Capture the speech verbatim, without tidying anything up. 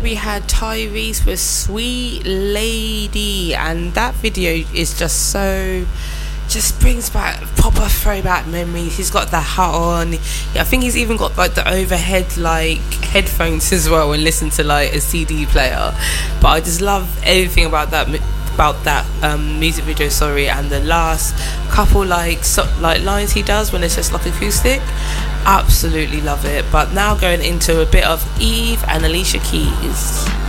we had Tyrese with Sweet Lady, and that video is just so, just brings back proper throwback memories. He's got the hat on. I think he's even got like the overhead like headphones as well, and listen to like a C D player. But I just love everything about that about that um, music video. Sorry, and the last couple like so, like lines he does when it's just like acoustic. Absolutely love it. But now going into a bit of Eve and Alicia Keys.